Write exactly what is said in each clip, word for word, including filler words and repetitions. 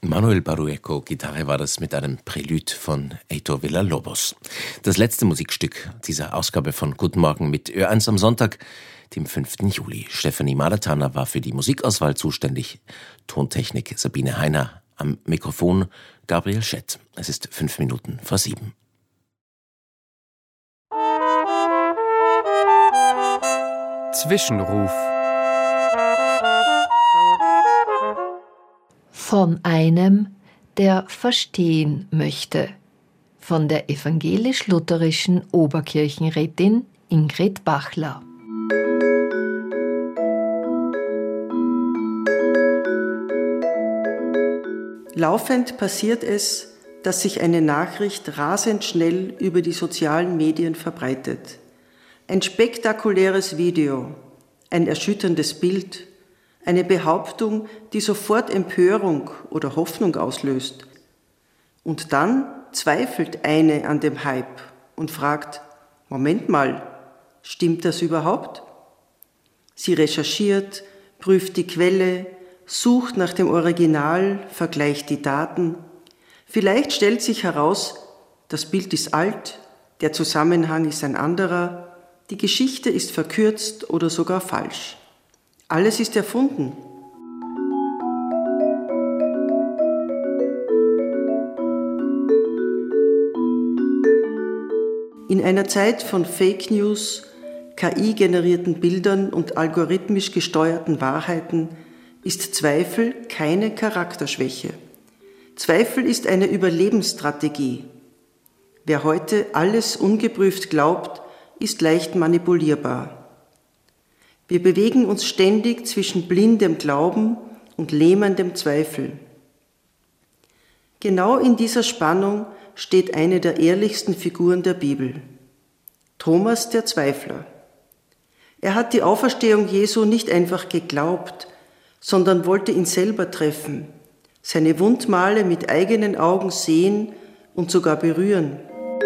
Manuel Barrueco, Gitarre war das mit einem Prälude von Heitor Villa-Lobos. Das letzte Musikstück dieser Ausgabe von Guten Morgen mit Ö eins am Sonntag, dem fünften Juli. Stefanie Malatana war für die Musikauswahl zuständig. Tontechnik Sabine Heiner. Am Mikrofon Gabriel Schett. Es ist fünf Minuten vor sieben. Zwischenruf. Von einem, der verstehen möchte. Von der evangelisch-lutherischen Oberkirchenrätin Ingrid Bachler. Laufend passiert es, dass sich eine Nachricht rasend schnell über die sozialen Medien verbreitet. Ein spektakuläres Video, ein erschütterndes Bild, eine Behauptung, die sofort Empörung oder Hoffnung auslöst. Und dann zweifelt eine an dem Hype und fragt, Moment mal, stimmt das überhaupt? Sie recherchiert, prüft die Quelle, sucht nach dem Original, vergleicht die Daten. Vielleicht stellt sich heraus, das Bild ist alt, der Zusammenhang ist ein anderer, die Geschichte ist verkürzt oder sogar falsch. Alles ist erfunden. In einer Zeit von Fake News, K I-generierten Bildern und algorithmisch gesteuerten Wahrheiten ist Zweifel keine Charakterschwäche. Zweifel ist eine Überlebensstrategie. Wer heute alles ungeprüft glaubt, ist leicht manipulierbar. Wir bewegen uns ständig zwischen blindem Glauben und lähmendem Zweifel. Genau in dieser Spannung steht eine der ehrlichsten Figuren der Bibel, Thomas der Zweifler. Er hat die Auferstehung Jesu nicht einfach geglaubt, sondern wollte ihn selber treffen, seine Wundmale mit eigenen Augen sehen und sogar berühren.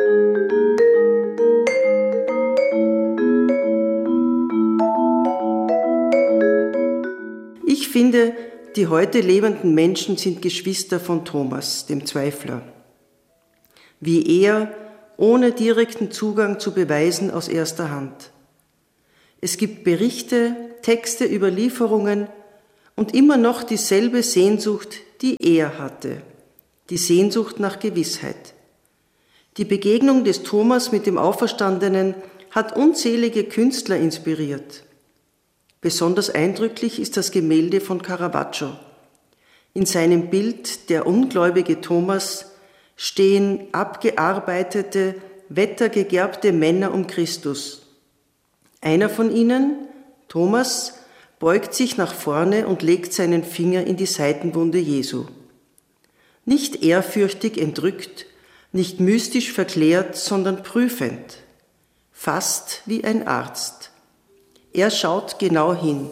Ich finde, die heute lebenden Menschen sind Geschwister von Thomas, dem Zweifler. Wie er, ohne direkten Zugang zu Beweisen aus erster Hand. Es gibt Berichte, Texte, Überlieferungen und immer noch dieselbe Sehnsucht, die er hatte, die Sehnsucht nach Gewissheit. Die Begegnung des Thomas mit dem Auferstandenen hat unzählige Künstler inspiriert. Besonders eindrücklich ist das Gemälde von Caravaggio. In seinem Bild Der ungläubige Thomas stehen abgearbeitete, wettergegerbte Männer um Christus. Einer von ihnen, Thomas, beugt sich nach vorne und legt seinen Finger in die Seitenwunde Jesu. Nicht ehrfürchtig entrückt, nicht mystisch verklärt, sondern prüfend, fast wie ein Arzt. Er schaut genau hin.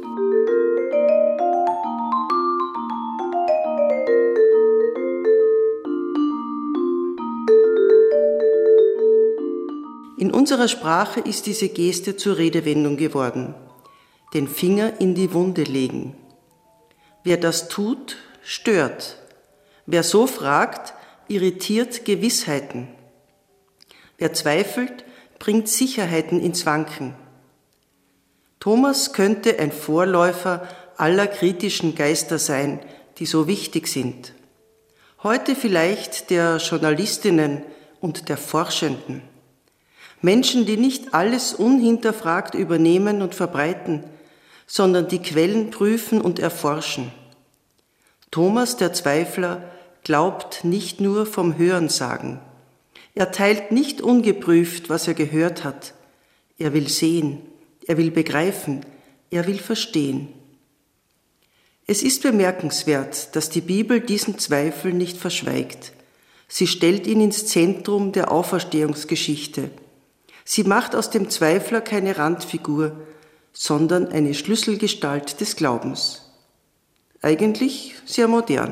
In unserer Sprache ist diese Geste zur Redewendung geworden. Den Finger in die Wunde legen. Wer das tut, stört. Wer so fragt, irritiert Gewissheiten. Wer zweifelt, bringt Sicherheiten ins Wanken. Thomas könnte ein Vorläufer aller kritischen Geister sein, die so wichtig sind. Heute vielleicht der Journalistinnen und der Forschenden. Menschen, die nicht alles unhinterfragt übernehmen und verbreiten, sondern die Quellen prüfen und erforschen. Thomas der Zweifler glaubt nicht nur vom Hörensagen. Er teilt nicht ungeprüft, was er gehört hat. Er will sehen, er will begreifen, er will verstehen. Es ist bemerkenswert, dass die Bibel diesen Zweifel nicht verschweigt. Sie stellt ihn ins Zentrum der Auferstehungsgeschichte. Sie macht aus dem Zweifler keine Randfigur, sondern eine Schlüsselgestalt des Glaubens. Eigentlich sehr modern.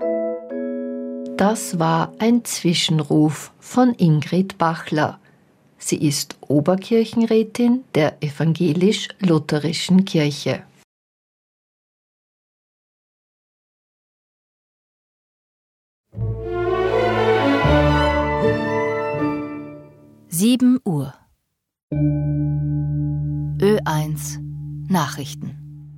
Das war ein Zwischenruf von Ingrid Bachler. Sie ist Oberkirchenrätin der evangelisch-lutherischen Kirche. sieben Uhr. Ö eins Nachrichten.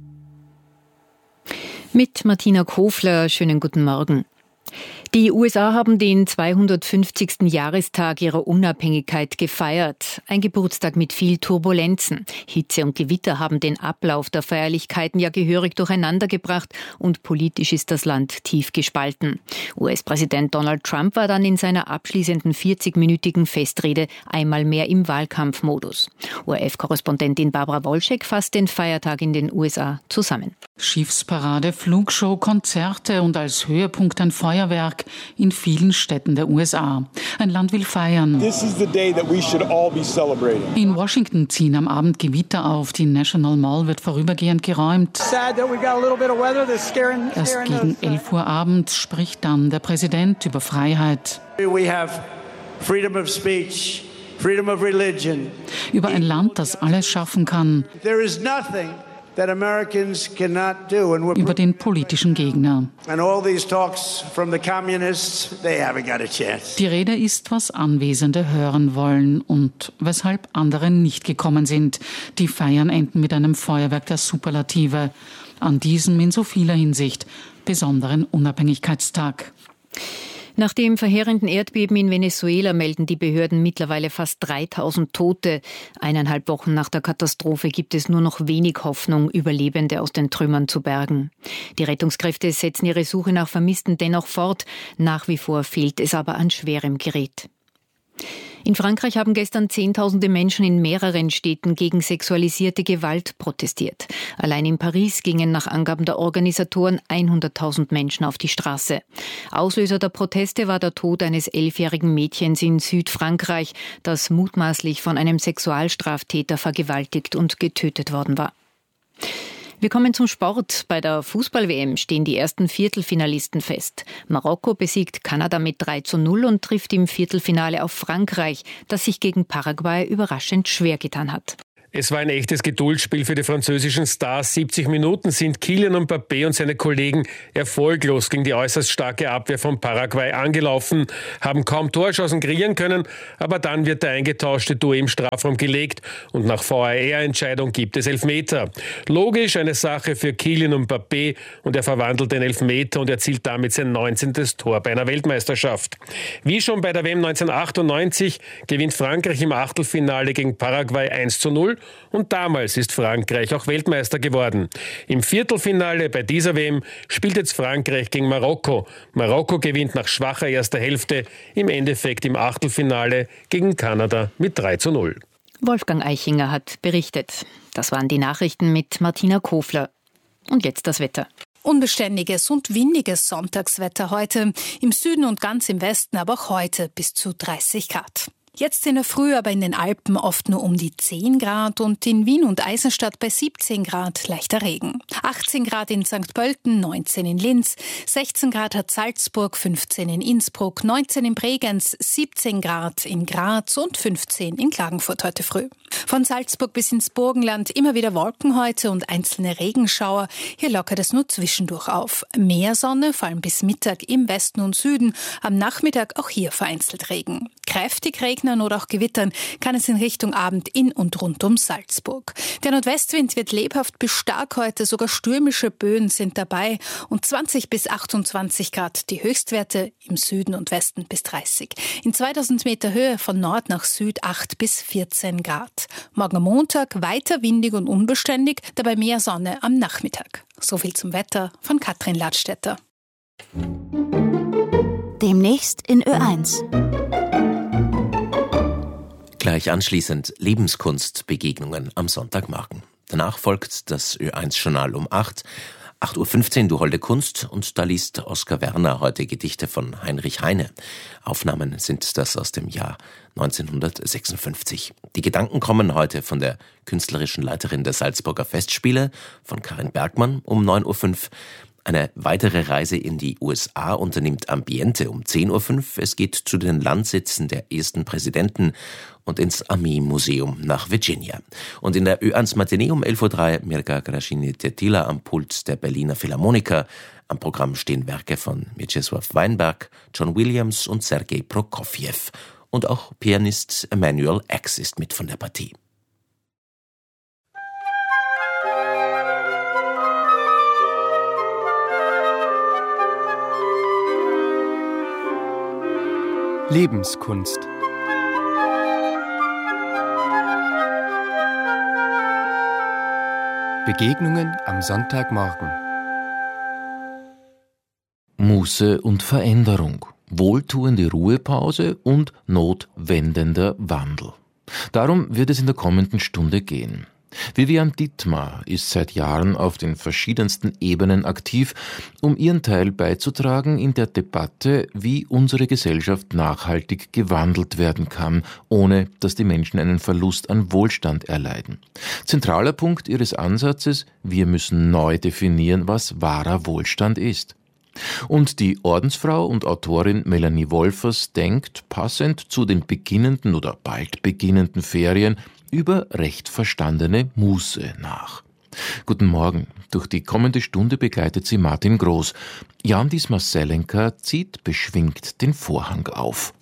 Mit Martina Kofler, schönen guten Morgen. Die U S A haben den zweihundertfünfzigsten Jahrestag ihrer Unabhängigkeit gefeiert. Ein Geburtstag mit viel Turbulenzen. Hitze und Gewitter haben den Ablauf der Feierlichkeiten ja gehörig durcheinandergebracht und politisch ist das Land tief gespalten. U S-Präsident Donald Trump war dann in seiner abschließenden vierzigminütigen Festrede einmal mehr im Wahlkampfmodus. O R F-Korrespondentin Barbara Wolschek fasst den Feiertag in den U S A zusammen. Schiffsparade, Flugshow, Konzerte und als Höhepunkt ein Feuerwerk in vielen Städten der U S A. Ein Land will feiern. This is the day that we should all be celebrating. In Washington ziehen am Abend Gewitter auf. Die National Mall wird vorübergehend geräumt. Erst gegen elf Uhr abends spricht dann der Präsident über Freiheit. We have freedom of speech, freedom of religion. Über ein Land, das alles schaffen kann. There is nothing that Americans cannot do. And über den politischen Gegner. And all these talks from the communists, they haven't got a chance. Die Rede ist, was Anwesende hören wollen und weshalb andere nicht gekommen sind. Die Feiern enden mit einem Feuerwerk der Superlative an diesem in so vieler Hinsicht besonderen Unabhängigkeitstag. Nach dem verheerenden Erdbeben in Venezuela melden die Behörden mittlerweile fast dreitausend Tote. Eineinhalb Wochen nach der Katastrophe gibt es nur noch wenig Hoffnung, Überlebende aus den Trümmern zu bergen. Die Rettungskräfte setzen ihre Suche nach Vermissten dennoch fort. Nach wie vor fehlt es aber an schwerem Gerät. In Frankreich haben gestern Zehntausende Menschen in mehreren Städten gegen sexualisierte Gewalt protestiert. Allein in Paris gingen nach Angaben der Organisatoren hunderttausend Menschen auf die Straße. Auslöser der Proteste war der Tod eines elfjährigen Mädchens in Südfrankreich, das mutmaßlich von einem Sexualstraftäter vergewaltigt und getötet worden war. Wir kommen zum Sport. Bei der Fußball-W M stehen die ersten Viertelfinalisten fest. Marokko besiegt Kanada mit drei zu null und trifft im Viertelfinale auf Frankreich, das sich gegen Paraguay überraschend schwer getan hat. Es war ein echtes Geduldsspiel für die französischen Stars. siebzig Minuten sind Kylian Mbappé und seine Kollegen erfolglos gegen die äußerst starke Abwehr von Paraguay angelaufen, haben kaum Torchancen kreieren können, aber dann wird der eingetauschte Duo im Strafraum gelegt und nach V A R-Entscheidung gibt es Elfmeter. Logisch eine Sache für Kylian Mbappé und er verwandelt den Elfmeter und erzielt damit sein neunzehntes Tor bei einer Weltmeisterschaft. Wie schon bei der W M neunzehnhundertachtundneunzig gewinnt Frankreich im Achtelfinale gegen Paraguay eins zu null. Und damals ist Frankreich auch Weltmeister geworden. Im Viertelfinale bei dieser W M spielt jetzt Frankreich gegen Marokko. Marokko gewinnt nach schwacher erster Hälfte im Endeffekt im Achtelfinale gegen Kanada mit drei zu null. Wolfgang Eichinger hat berichtet. Das waren die Nachrichten mit Martina Kofler. Und jetzt das Wetter. Unbeständiges und windiges Sonntagswetter heute. Im Süden und ganz im Westen aber auch heute bis zu dreißig Grad. Jetzt in der Früh aber in den Alpen oft nur um die zehn Grad und in Wien und Eisenstadt bei siebzehn Grad leichter Regen. achtzehn Grad in Sankt Pölten, neunzehn in Linz, sechzehn Grad hat Salzburg, fünfzehn in Innsbruck, neunzehn in Bregenz, siebzehn Grad in Graz und fünfzehn in Klagenfurt heute früh. Von Salzburg bis ins Burgenland immer wieder Wolken heute und einzelne Regenschauer. Hier lockert es nur zwischendurch auf. Mehr Sonne, vor allem bis Mittag im Westen und Süden. Am Nachmittag auch hier vereinzelt Regen. Kräftig regnen oder auch gewittern kann es in Richtung Abend in und rund um Salzburg. Der Nordwestwind wird lebhaft bis stark heute, sogar stürmische Böen sind dabei und zwanzig bis achtundzwanzig Grad die Höchstwerte, im Süden und Westen bis dreißig. In zweitausend Meter Höhe von Nord nach Süd acht bis vierzehn Grad. Morgen am Montag weiter windig und unbeständig, dabei mehr Sonne am Nachmittag. So viel zum Wetter von Katrin Ladstätter. Demnächst in Ö eins. Gleich anschließend Lebenskunstbegegnungen am Sonntagmorgen. Danach folgt das Ö eins Journal um acht. acht Uhr fünfzehn, Du holde Kunst, und da liest Oskar Werner heute Gedichte von Heinrich Heine. Aufnahmen sind das aus dem Jahr neunzehnhundertsechsundfünfzig. Die Gedanken kommen heute von der künstlerischen Leiterin der Salzburger Festspiele, von Karin Bergmann, um neun Uhr fünf. Eine weitere Reise in die U S A unternimmt Ambiente um zehn Uhr fünf. Es geht zu den Landsitzen der ersten Präsidenten und ins Armeemuseum nach Virginia. Und in der Ö eins Matinee um elf Uhr drei Mirka Gražinytė-Tyla am Pult der Berliner Philharmoniker. Am Programm stehen Werke von Mieczysław Weinberg, John Williams und Sergei Prokofjew. Und auch Pianist Emanuel X ist mit von der Partie. Lebenskunst. Begegnungen am Sonntagmorgen. Muße und Veränderung, wohltuende Ruhepause und notwendender Wandel. Darum wird es in der kommenden Stunde gehen. Vivian Dittmar ist seit Jahren auf den verschiedensten Ebenen aktiv, um ihren Teil beizutragen in der Debatte, wie unsere Gesellschaft nachhaltig gewandelt werden kann, ohne dass die Menschen einen Verlust an Wohlstand erleiden. Zentraler Punkt ihres Ansatzes: Wir müssen neu definieren, was wahrer Wohlstand ist. Und die Ordensfrau und Autorin Melanie Wolfers denkt, passend zu den beginnenden oder bald beginnenden Ferien, über recht verstandene Muße nach. Guten Morgen. Durch die kommende Stunde begleitet sie Martin Groß. Jan Dietmar Selenka zieht beschwingt den Vorhang auf.